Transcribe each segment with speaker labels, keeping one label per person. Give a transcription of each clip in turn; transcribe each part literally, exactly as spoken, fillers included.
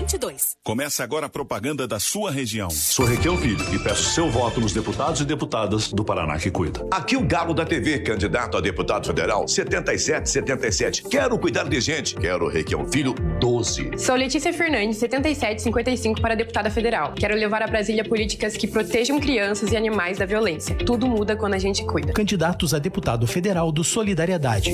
Speaker 1: vinte e dois.
Speaker 2: Começa agora a propaganda da sua região.
Speaker 3: Sou Requião Filho e peço seu voto nos deputados e deputadas do Paraná que cuida.
Speaker 4: Aqui o Galo da T V, candidato a deputado federal, setenta e sete setenta e sete. Quero cuidar de gente. Quero Requião Filho, doze.
Speaker 5: Sou Letícia Fernandes, setenta e sete cinquenta e cinco para deputada federal. Quero levar a Brasília políticas que protejam crianças e animais da violência. Tudo muda quando a gente cuida.
Speaker 6: Candidatos a deputado federal do Solidariedade.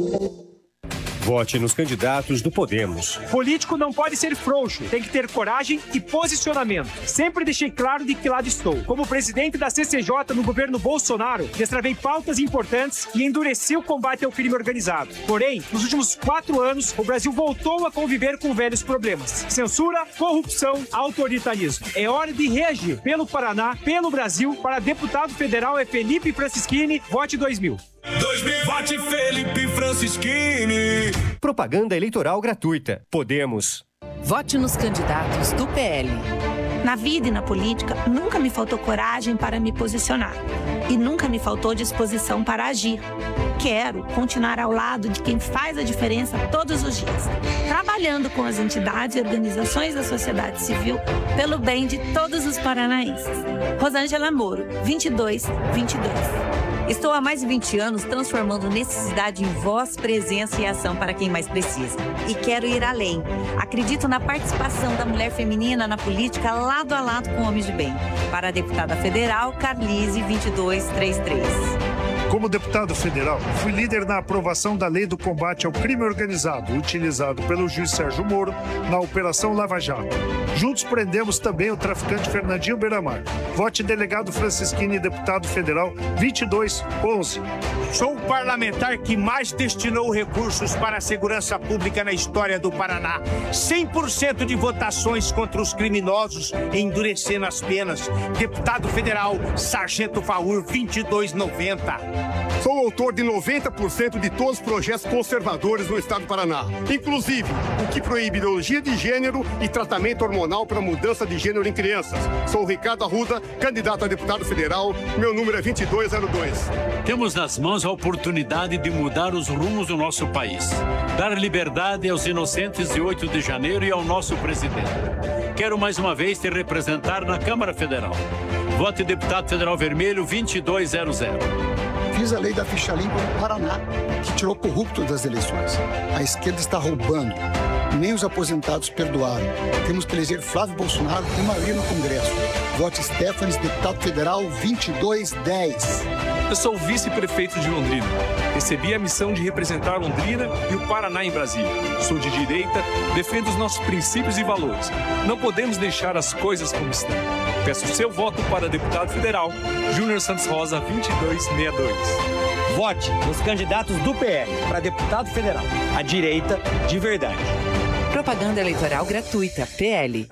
Speaker 7: Vote nos candidatos do Podemos.
Speaker 8: Político não pode ser frouxo, tem que ter coragem e posicionamento. Sempre deixei claro de que lado estou. Como presidente da C C J no governo Bolsonaro, destravei pautas importantes e endureci o combate ao crime organizado. Porém, nos últimos quatro anos, o Brasil voltou a conviver com velhos problemas. Censura, corrupção, autoritarismo. É hora de reagir. Pelo Paraná, pelo Brasil, para deputado federal é Felipe Francischini, vote dois mil.
Speaker 9: dois mil, vote Felipe Francischini.
Speaker 7: Propaganda eleitoral gratuita. Podemos.
Speaker 1: Vote nos candidatos do P L.
Speaker 10: Na vida e na política, nunca me faltou coragem para me posicionar. E nunca me faltou disposição para agir. Quero continuar ao lado de quem faz a diferença todos os dias, trabalhando com as entidades e organizações da sociedade civil pelo bem de todos os paranaenses. Rosângela Moro, vinte e dois vinte e dois.
Speaker 11: Estou há mais de vinte anos transformando necessidade em voz, presença e ação para quem mais precisa. E quero ir além. Acredito na participação da mulher feminina na política lado a lado com homens de bem. Para a deputada federal, Carlise, vinte e dois trinta e três.
Speaker 12: Como deputado federal, fui líder na aprovação da Lei do Combate ao Crime Organizado, utilizado pelo juiz Sérgio Moro na Operação Lava Jato. Juntos prendemos também o traficante Fernandinho Beiramar. Vote delegado Francischini, deputado federal, vinte e dois onze.
Speaker 13: Sou o parlamentar que mais destinou recursos para a segurança pública na história do Paraná. cem por cento de votações contra os criminosos, endurecendo as penas. Deputado federal, Sargento Faur, vinte e dois noventa.
Speaker 14: Sou autor de noventa por cento de todos os projetos conservadores no estado do Paraná, inclusive o que proíbe ideologia de gênero e tratamento hormonal para mudança de gênero em crianças. Sou Ricardo Arruda, candidato a deputado federal, meu número é vinte e dois zero dois.
Speaker 15: Temos nas mãos a oportunidade de mudar os rumos do nosso país, dar liberdade aos inocentes de oito de janeiro e ao nosso presidente. Quero mais uma vez te representar na Câmara Federal. Vote deputado federal vermelho vinte e dois zero zero.
Speaker 16: Fiz a lei da ficha limpa no Paraná, que tirou corrupto das eleições. A esquerda está roubando. Nem os aposentados perdoaram. Temos que eleger Flávio Bolsonaro e maioria no Congresso. Vote Stefanes, deputado federal vinte e dois dez.
Speaker 17: Eu sou vice-prefeito de Londrina. Recebi a missão de representar Londrina e o Paraná em Brasília. Sou de direita, defendo os nossos princípios e valores. Não podemos deixar as coisas como estão. Peço seu voto para deputado federal, Júnior Santos Rosa, vinte e dois sessenta e dois.
Speaker 18: Vote nos candidatos do P L para deputado federal. A direita de verdade.
Speaker 1: Propaganda eleitoral gratuita, P L.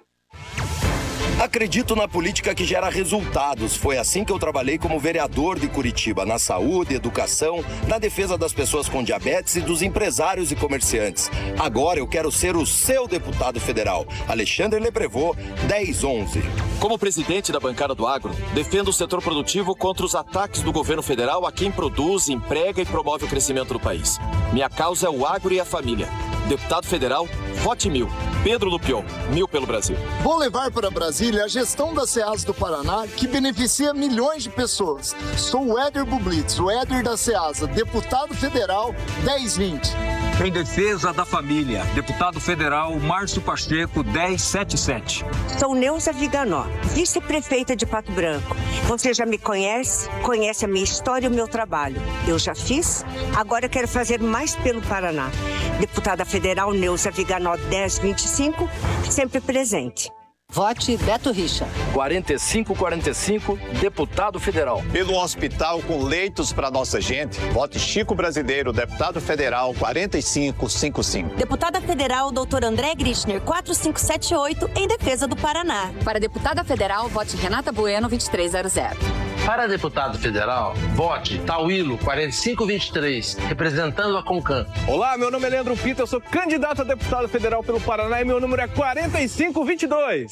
Speaker 19: Acredito na política que gera resultados. Foi assim que eu trabalhei como vereador de Curitiba, na saúde, educação, na defesa das pessoas com diabetes e dos empresários e comerciantes. Agora eu quero ser o seu deputado federal. Alexandre Leprevot, dez onze.
Speaker 20: Como presidente da bancada do agro, defendo o setor produtivo contra os ataques do governo federal a quem produz, emprega e promove o crescimento do país. Minha causa é o agro e a família. Deputado federal, vote mil. Pedro Lupion, mil pelo Brasil.
Speaker 21: Vou levar para Brasília a gestão da SEASA do Paraná, que beneficia milhões de pessoas. Sou o Éder Bublitz, o Éder da SEASA, deputado federal, dez vinte.
Speaker 22: Em defesa da família, deputado federal Márcio Pacheco, dez setenta e sete.
Speaker 23: Sou Neuza Viganó, vice-prefeita de Pato Branco. Você já me conhece, conhece a minha história e o meu trabalho. Eu já fiz, agora eu quero fazer mais pelo Paraná. Deputada federal Neuza Viganó, dez vinte e cinco, sempre presente.
Speaker 1: Vote Beto Richa.
Speaker 20: quarenta e cinco quarenta e cinco, deputado federal.
Speaker 24: Pelo hospital com leitos para nossa gente, vote Chico Brasileiro, deputado federal, quarenta e cinco cinquenta e cinco.
Speaker 25: Deputada federal, doutor André Grichner, quatro cinco sete oito, em defesa do Paraná.
Speaker 26: Para deputada federal, vote Renata Bueno, vinte e três zero zero.
Speaker 27: Para deputado federal, vote Tauílo, quarenta e cinco vinte e três, representando a Concan.
Speaker 28: Olá, meu nome é Leandro Pita, eu sou candidato a deputado federal pelo Paraná e meu número é quarenta e cinco vinte e dois.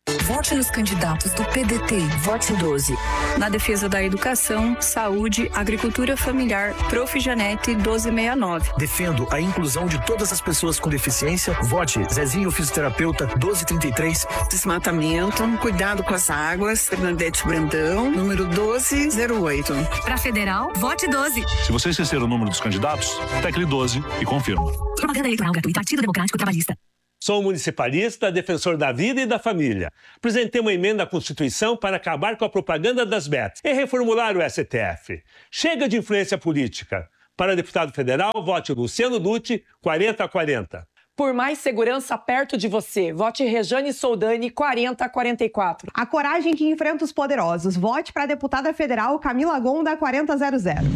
Speaker 2: Vote nos candidatos do P D T. Vote doze. Na defesa da educação, saúde, agricultura familiar, Prof. Janete doze sessenta e nove.
Speaker 3: Defendo a inclusão de todas as pessoas com deficiência. Vote Zezinho Fisioterapeuta doze trinta e três.
Speaker 2: Desmatamento, cuidado com as águas, Bernadette Brandão, número doze zero oito.
Speaker 25: Para federal, vote doze.
Speaker 4: Se você esquecer o número dos candidatos, tecle doze e confirma.
Speaker 25: Propaganda eleitoral gratuita. Partido Democrático Trabalhista.
Speaker 5: Sou municipalista, defensor da vida e da família. Apresentei uma emenda à Constituição para acabar com a propaganda das bets e reformular o S T F. Chega de influência política. Para deputado federal, vote Luciano Dutti, quarenta a quarenta.
Speaker 6: Por mais segurança perto de você, vote Rejane Soldani, quarenta a quarenta e quatro.
Speaker 8: A coragem que enfrenta os poderosos. Vote para a deputada federal Camila Gonda, quarenta a zero zero.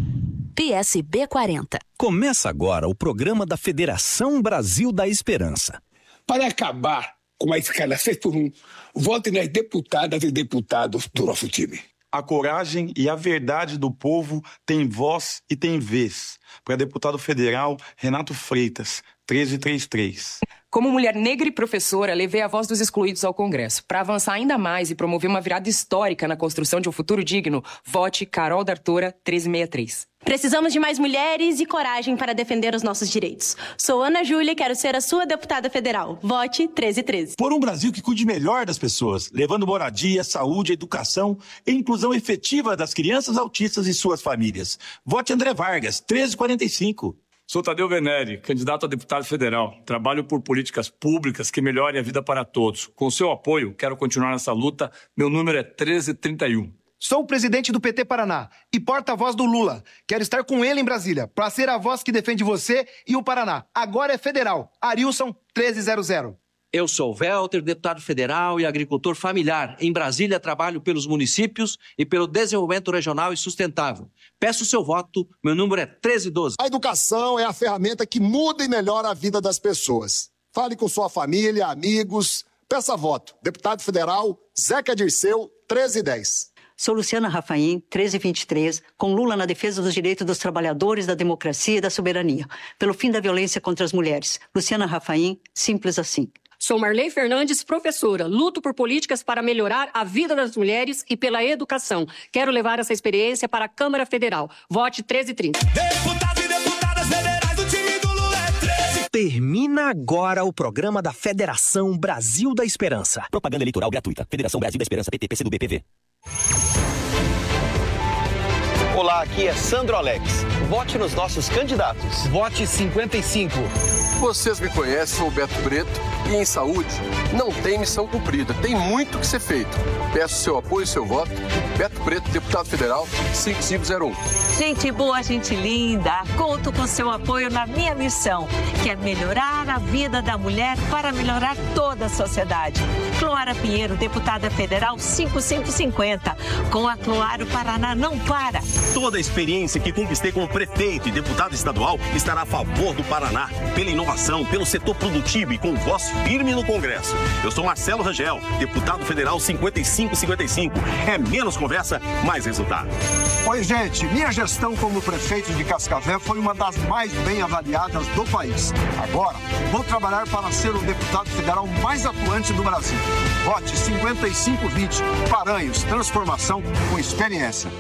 Speaker 25: P S B quarenta.
Speaker 9: Começa agora o programa da Federação Brasil da Esperança.
Speaker 28: Para acabar com a escala seis por um, vote nas deputadas e deputados do nosso time.
Speaker 29: A coragem e a verdade do povo têm voz e têm vez. Para deputado federal, Renato Freitas, treze trinta e três.
Speaker 6: Como mulher negra e professora, levei a voz dos excluídos ao Congresso. Para avançar ainda mais e promover uma virada histórica na construção de um futuro digno, vote Carol D'Artora, treze sessenta e três.
Speaker 25: Precisamos de mais mulheres e coragem para defender os nossos direitos. Sou Ana Júlia e quero ser a sua deputada federal. Vote treze treze.
Speaker 29: Por um Brasil que cuide melhor das pessoas, levando moradia, saúde, educação e inclusão efetiva das crianças autistas e suas famílias. Vote André Vargas, treze quarenta e cinco.
Speaker 17: Sou Tadeu Venere, candidato a deputado federal. Trabalho por políticas públicas que melhorem a vida para todos. Com seu apoio, quero continuar nessa luta. Meu número é treze trinta e um.
Speaker 30: Sou o presidente do P T Paraná e porta-voz do Lula. Quero estar com ele em Brasília para ser a voz que defende você e o Paraná. Agora é federal. Arilson, treze zero zero.
Speaker 31: Eu sou Welter, deputado federal e agricultor familiar. Em Brasília, trabalho pelos municípios e pelo desenvolvimento regional e sustentável. Peço seu voto, meu número é treze doze.
Speaker 32: A educação é a ferramenta que muda e melhora a vida das pessoas. Fale com sua família, amigos, peça voto. Deputado federal, Zeca Dirceu, treze dez.
Speaker 33: Sou Luciana Rafaim, treze vinte e três, com Lula na defesa dos direitos dos trabalhadores, da democracia e da soberania. Pelo fim da violência contra as mulheres. Luciana Rafaim, simples assim.
Speaker 34: Sou Marley Fernandes, professora. Luto por políticas para melhorar a vida das mulheres e pela educação. Quero levar essa experiência para a Câmara Federal. Vote treze trinta.
Speaker 35: Deputados e deputadas federais do time do Lula é treze.
Speaker 9: Termina agora o programa da Federação Brasil da Esperança.
Speaker 19: Propaganda eleitoral gratuita. Federação Brasil da Esperança, P T, P C do B, P V.
Speaker 36: Olá, aqui é Sandro Alex. Vote nos nossos candidatos.
Speaker 18: Vote cinquenta e cinco.
Speaker 37: Vocês me conhecem, sou o Beto Preto e em saúde não tem missão cumprida, tem muito que ser feito. Peço seu apoio e seu voto. Beto Preto, deputado federal, cinco cinco zero um.
Speaker 11: Gente boa, gente linda, conto com seu apoio na minha missão, que é melhorar a vida da mulher para melhorar toda a sociedade. Cloara Pinheiro, deputada federal, cinco cinco cinco zero. Com a Cloara, o Paraná não para.
Speaker 19: Toda a experiência que conquistei como prefeito e deputado estadual estará a favor do Paraná, pela inovação, pelo setor produtivo e com voz firme no Congresso. Eu sou Marcelo Rangel, deputado federal cinquenta e cinco cinquenta e cinco. É menos conversa, mais resultado.
Speaker 38: Oi, gente. Minha gestão como prefeito de Cascavel foi uma das mais bem avaliadas do país. Agora, vou trabalhar para ser o deputado federal mais atuante do Brasil. Vote cinquenta e cinco vinte. Paranhos, transformação com experiência.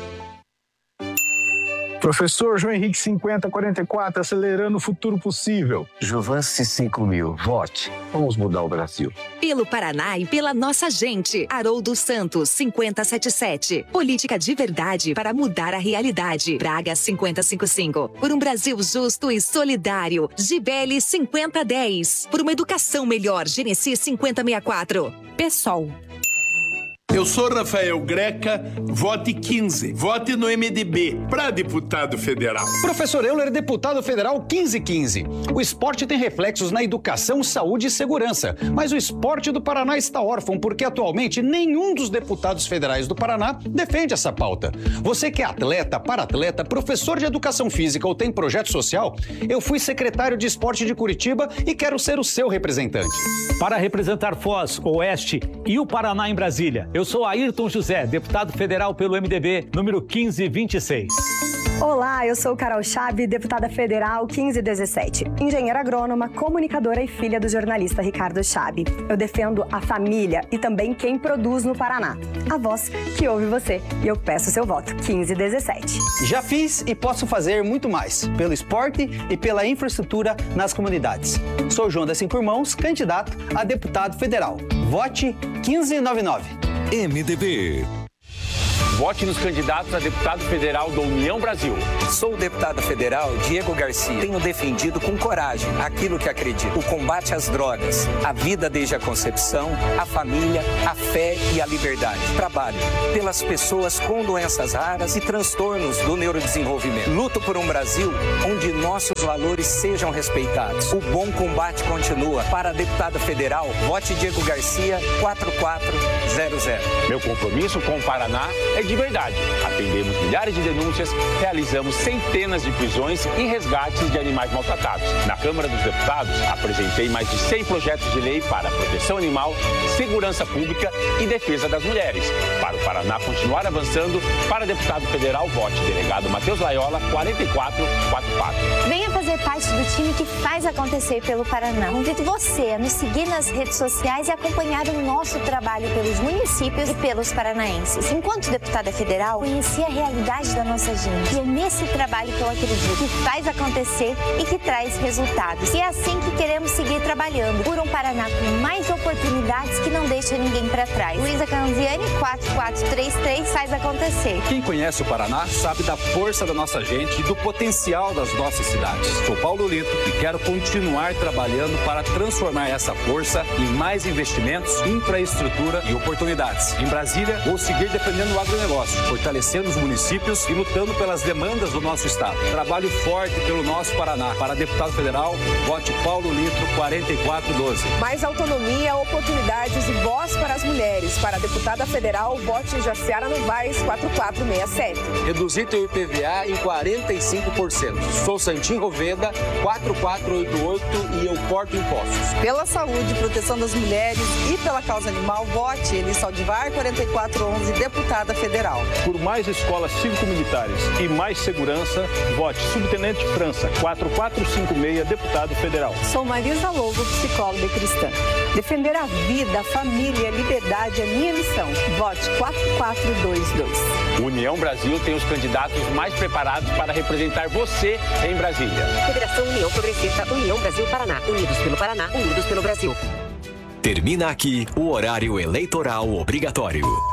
Speaker 39: Professor João Henrique cinquenta quarenta e quatro, acelerando o futuro possível.
Speaker 40: Jovance cinco mil, vote. Vamos mudar o Brasil.
Speaker 25: Pelo Paraná e pela nossa gente. Haroldo Santos, cinquenta setenta e sete. Política de verdade para mudar a realidade. Braga cinquenta cinquenta e cinco. Por um Brasil justo e solidário. Gibeli cinquenta dez. Por uma educação melhor. Genesi cinquenta sessenta e quatro. PSOL.
Speaker 41: Eu sou Rafael Greca, vote quinze. Vote no M D B, para deputado federal.
Speaker 18: Professor Euler, deputado federal quinze quinze. O esporte tem reflexos na educação, saúde e segurança. Mas o esporte do Paraná está órfão, porque atualmente nenhum dos deputados federais do Paraná defende essa pauta. Você que é atleta, para-atleta, professor de educação física ou tem projeto social, eu fui secretário de esporte de Curitiba e quero ser o seu representante.
Speaker 42: Para representar Foz, Oeste e o Paraná em Brasília, eu sou Ayrton José, deputado federal pelo M D B, número quinze vinte e seis.
Speaker 1: Olá, eu sou Carol Chabe, deputada federal quinze dezessete, engenheira agrônoma, comunicadora e filha do jornalista Ricardo Chabe. Eu defendo a família e também quem produz no Paraná. A voz que ouve você. E eu peço seu voto, quinze dezessete.
Speaker 2: Já fiz e posso fazer muito mais, pelo esporte e pela infraestrutura nas comunidades. Sou João das Cinco Irmãos, candidato a deputado federal. Vote quinze noventa e nove.
Speaker 3: M D B.
Speaker 4: Vote nos candidatos a deputado federal da União Brasil.
Speaker 5: Sou o deputado federal Diego Garcia. Tenho defendido com coragem aquilo que acredito. O combate às drogas, a vida desde a concepção, a família, a fé e a liberdade. Trabalho pelas pessoas com doenças raras e transtornos do neurodesenvolvimento. Luto por um Brasil onde nossos valores sejam respeitados. O bom combate continua. Para deputado federal, vote Diego Garcia quatro quatro zero zero.
Speaker 4: Meu compromisso com o Paraná é de verdade. Atendemos milhares de denúncias, realizamos centenas de prisões e resgates de animais maltratados. Na Câmara dos Deputados, apresentei mais de cem projetos de lei para proteção animal, segurança pública e defesa das mulheres. Para o Paraná continuar avançando, para deputado federal, vote delegado Matheus Laiola, quarenta e quatro quarenta e quatro.
Speaker 6: Venha fazer parte do time que faz acontecer pelo Paraná. Convido você a nos seguir nas redes sociais e acompanhar o nosso trabalho pelos municípios e pelos paranaenses. Enquanto deputada federal, conheci a realidade da nossa gente. E é nesse trabalho que eu acredito, que faz acontecer e que traz resultados. E é assim que queremos seguir trabalhando por um Paraná com mais oportunidades que não deixa ninguém para trás. Luísa Canziani, quatro quatro três três, faz acontecer.
Speaker 7: Quem conhece o Paraná sabe da força da nossa gente e do potencial das nossas cidades. Sou Paulo Lito e quero continuar trabalhando para transformar essa força em mais investimentos, infraestrutura e oportunidades. Em Brasília, vou seguir defendendo o agronegócio, fortalecendo os municípios e lutando pelas demandas do nosso estado. Trabalho forte pelo nosso Paraná. Para deputado federal, vote Paulo Litro, quarenta e quatro doze.
Speaker 8: Mais autonomia, oportunidades e voz para as mulheres. Para deputada federal, vote Jaciara Novaes, quatro quatro seis sete.
Speaker 4: Reduzir teu I P V A em quarenta e cinco por cento. Sou Santim Roveda, quatro quatro oito oito e eu corto impostos.
Speaker 8: Pela saúde, proteção das mulheres e pela causa animal, vote Elis Saldivar, quarenta e quatro onze, deputada federal.
Speaker 42: Por mais escolas cívico-militares e mais segurança, vote Subtenente França, quatro quatro cinco seis, deputado federal.
Speaker 8: Sou Marisa Lobo, psicóloga e cristã. Defender a vida, a família e a liberdade é minha missão. Vote quatro quatro dois dois.
Speaker 4: União Brasil tem os candidatos mais preparados para representar você em Brasília.
Speaker 10: Federação União Progressista, União Brasil Paraná. Unidos pelo Paraná, unidos pelo Brasil.
Speaker 9: Termina aqui o horário eleitoral obrigatório.